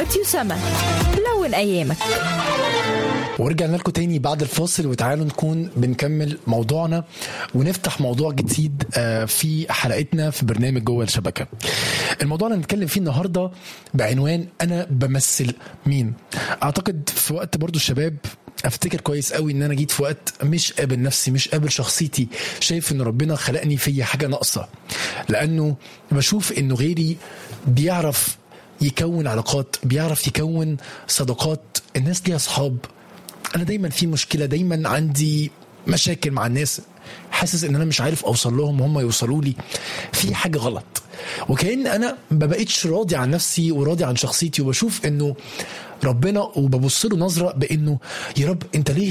راديو سما، لون أيامك. ورجعنا لكم تاني بعد الفاصل، وتعالوا نكون بنكمل موضوعنا ونفتح موضوع جديد في حلقتنا في برنامج جوه الشبكة. الموضوع اللي نتكلم فيه النهاردة بعنوان أنا بمثل مين. أعتقد في وقت برضو الشباب افتكر كويس قوي ان انا جيت في وقت مش قابل نفسي، مش قابل شخصيتي، شايف ان ربنا خلقني فيا حاجة ناقصة، لانه بشوف انه غيري بيعرف يكون علاقات، بيعرف يكون صداقات، الناس ليها اصحاب. انا دايما في مشكلة، دايما عندي مشاكل مع الناس، حاسس ان انا مش عارف اوصل لهم وهم يوصلوا لي، في حاجة غلط. وكأن انا ما بقيتش راضي عن نفسي وراضي عن شخصيتي، وبشوف انه ربنا وببص له نظرة بانه يا رب انت ليه